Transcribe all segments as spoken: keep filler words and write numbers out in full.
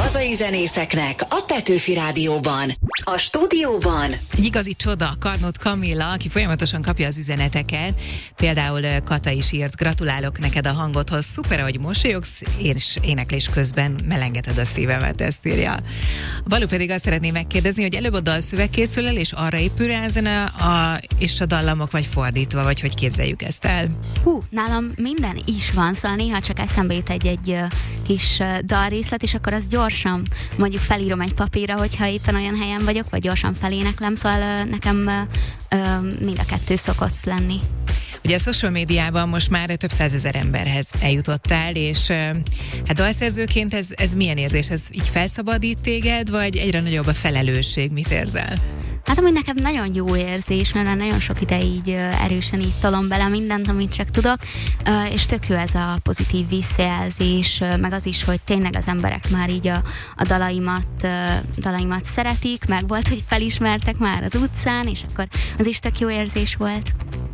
hazai zenészeknek a Petőfi Rádióban. A stúdióban egy igazi csoda, Karnót Kamilla, aki folyamatosan kapja az üzeneteket. Például Kata is írt: gratulálok neked a hangodhoz, szuper, ahogy mosolyogsz, és éneklés közben melengeted a szívemet, ezt írja. Balú pedig azt szeretné megkérdezni, hogy előbb a dalszöveg készül el, és arra épül rá a zene, a, és a dallamok, vagy fordítva, vagy hogy képzeljük ezt el? Hú, nálam minden is van, szóval néha csak eszembe jut egy-egy kis dalrészlet, és akkor azt gyorsan mondjuk felírom egy papírra, hogyha éppen olyan helyen vagyok, vagy gyorsan feléneklem, szóval nekem mind a kettő szokott lenni. Ugye a social médiában most már több százezer emberhez eljutottál, és hát dalszerzőként ez, ez milyen érzés? Ez így felszabadít téged, vagy egyre nagyobb a felelősség? Mit érzel? Hát amúgy nekem nagyon jó érzés, mert nagyon sok ide így erősen így tolom bele mindent, amit csak tudok, és tök jó ez a pozitív visszajelzés, meg az is, hogy tényleg az emberek már így a, a dalaimat, dalaimat szeretik, meg volt, hogy felismertek már az utcán, és akkor az is tök jó érzés volt.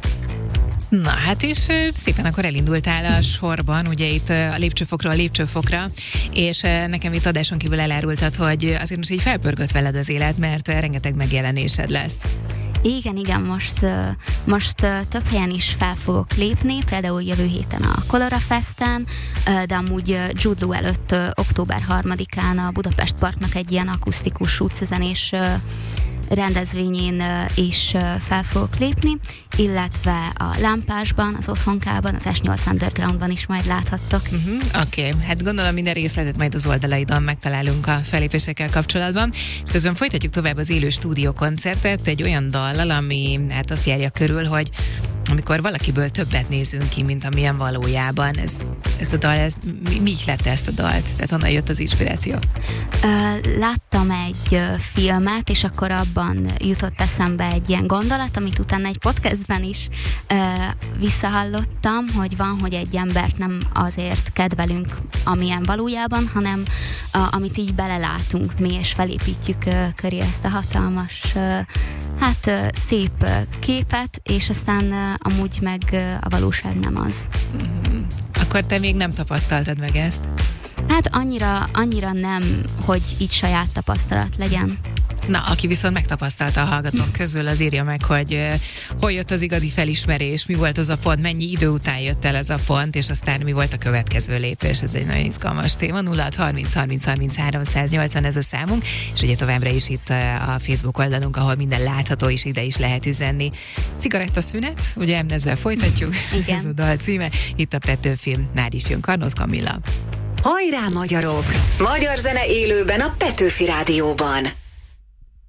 Na hát, és szépen akkor elindultál a sorban, ugye itt a lépcsőfokról a lépcsőfokra, és nekem itt adáson kívül elárultad, hogy azért most így felpörgött veled az élet, mert rengeteg megjelenésed lesz. Igen, igen, most, most több helyen is fel fogok lépni, például jövő héten a Colora Festen, de amúgy Jude Law előtt október harmadikán a Budapest Parknak egy ilyen akusztikus utcazenés rendezvényén is fel fogok lépni, illetve a Lámpásban, az Otthonkában, az es nyolc Undergroundban is majd láthattok. Uh-huh, Oké, okay. Hát gondolom minden részletet majd az oldalaidon megtalálunk a fellépésekkel kapcsolatban. Közben folytatjuk tovább az élő stúdiókoncertet egy olyan dallal, ami hát azt járja körül, hogy amikor valakiből többet nézünk ki, mint amilyen valójában. Ez, ez a dal, ez, mi, mi lett ezt a dalt? Tehát honnan jött az inspiráció? Láttam egy filmet, és akkor abban jutott eszembe egy ilyen gondolat, amit utána egy podcastben is visszahallottam, hogy van, hogy egy embert nem azért kedvelünk, amilyen valójában, hanem a, amit így belelátunk mi, és felépítjük köré ezt a hatalmas, hát szép képet, és aztán amúgy meg a valóság nem az. Mm-hmm. Akkor te még nem tapasztaltad meg ezt? Hát annyira, annyira nem, hogy így saját tapasztalat legyen. Na, aki viszont megtapasztalta a hallgatók közül, az írja meg, hogy uh, hol jött az igazi felismerés, mi volt az a pont, mennyi idő után jött el ez a pont, és aztán mi volt a következő lépés. Ez egy nagyon izgalmas téma. nulla hat harminc harminc harminchárom száznyolcvan ez a számunk, és ugye továbbra is itt uh, a Facebook oldalunk, ahol minden látható, és ide is lehet üzenni. Cigarettaszünet, ugye ezzel folytatjuk. Igen. Ez a dal címe. Itt a Petőfinál is jön Karnót Kamilla. Hajrá magyarok! Magyar zene élőben a Petőfi Rádióban.